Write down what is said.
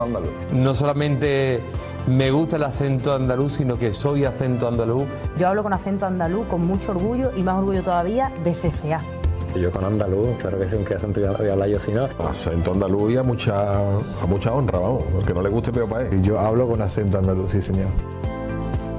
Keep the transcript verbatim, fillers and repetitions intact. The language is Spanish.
andaluz. No solamente me gusta el acento andaluz, sino que soy acento andaluz. Yo hablo con acento andaluz con mucho orgullo y más orgullo todavía de C C A. Yo con andaluz, claro que sí, aunque acento voy a hablar yo si no. Acento andaluz y a mucha, a mucha honra, vamos. El que no le guste, peor para él. Yo hablo con acento andaluz, sí señor.